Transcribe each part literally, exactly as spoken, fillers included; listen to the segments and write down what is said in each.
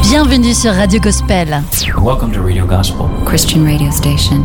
Bienvenue sur Radio Gospel. Welcome to Radio Gospel, Christian radio station.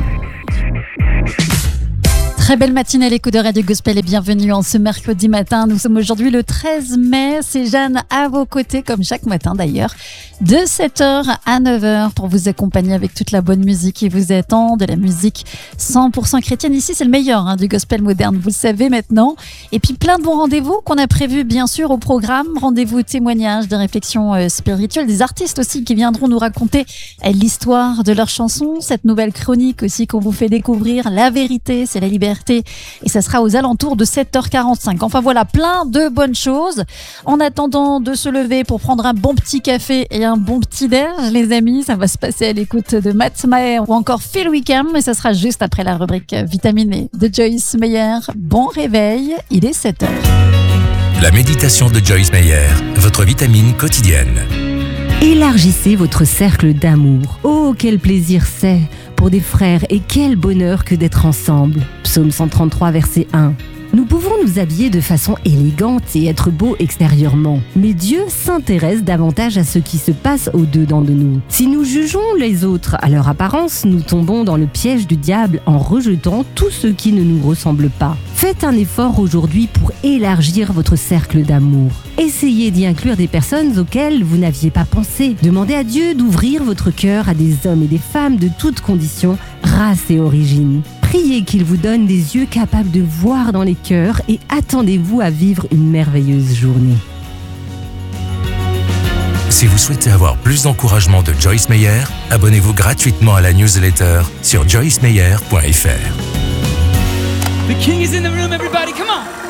Très belle matinée à l'écoute de Radio Gospel et bienvenue en ce mercredi matin. Nous sommes aujourd'hui le treize mai. C'est Jeanne à vos côtés, comme chaque matin d'ailleurs, de sept heures à neuf heures pour vous accompagner avec toute la bonne musique qui vous attend, de la musique cent pour cent chrétienne. Ici, c'est le meilleur hein, du gospel moderne, vous le savez maintenant. Et puis plein de bons rendez-vous qu'on a prévus bien sûr au programme. Rendez-vous témoignages, des réflexions euh, spirituelles, des artistes aussi qui viendront nous raconter euh, l'histoire de leurs chansons. Cette nouvelle chronique aussi qu'on vous fait découvrir, La vérité, c'est la liberté. Et ça sera aux alentours de sept heures quarante-cinq. Enfin voilà, plein de bonnes choses. En attendant de se lever pour prendre un bon petit café et un bon petit déj, les amis, ça va se passer à l'écoute de Matt Maher ou encore Phil Wickham. Et ça sera juste après la rubrique vitaminée de Joyce Meyer. Bon réveil, il est sept heures. La méditation de Joyce Meyer, votre vitamine quotidienne. Élargissez votre cercle d'amour. Oh, quel plaisir c'est pour des frères et quel bonheur que d'être ensemble. Psaume cent trente-trois, verset un. Nous pouvons nous habiller de façon élégante et être beaux extérieurement, mais Dieu s'intéresse davantage à ce qui se passe au-dedans de nous. Si nous jugeons les autres à leur apparence, nous tombons dans le piège du diable en rejetant tout ce qui ne nous ressemble pas. Faites un effort aujourd'hui pour élargir votre cercle d'amour. Essayez d'y inclure des personnes auxquelles vous n'aviez pas pensé. Demandez à Dieu d'ouvrir votre cœur à des hommes et des femmes de toutes conditions, races et origines. Priez qu'il vous donne des yeux capables de voir dans les cœurs et attendez-vous à vivre une merveilleuse journée. Si vous souhaitez avoir plus d'encouragement de Joyce Meyer, abonnez-vous gratuitement à la newsletter sur joyce meyer point f r. The king is in the room, everybody, come on!